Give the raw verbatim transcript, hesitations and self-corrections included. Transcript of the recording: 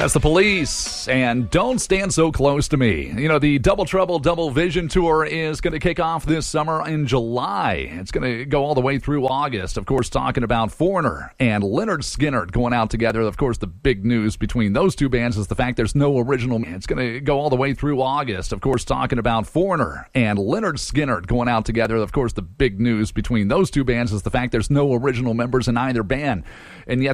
That's the Police, and Don't Stand So Close to Me. You know, the Double Trouble Double Vision Tour is going to kick off this summer in July. It's going to go all the way through August. Of course, talking about Foreigner and Lynyrd Skynyrd going out together. Of course, the big news between those two bands is the fact there's no original. It's going to go all the way through August. Of course, talking about Foreigner and Lynyrd Skynyrd going out together. Of course, the big news between those two bands is the fact there's no original members in either band. And yet,